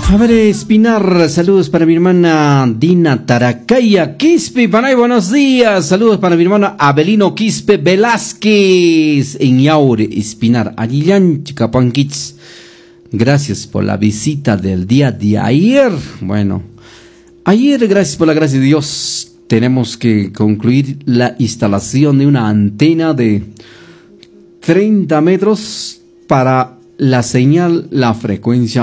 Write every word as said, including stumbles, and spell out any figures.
A ver, Espinar, saludos para mi hermana Dina Taracaya Quispe, Panay, buenos días. Saludos para mi hermano Abelino Quispe Velázquez en Yaure, Espinar, Aguilán, Chicapanquits. Gracias por la visita del día de ayer. Bueno, ayer, gracias por la gracia de Dios, tenemos que concluir la instalación de una antena de treinta metros para la señal, la frecuencia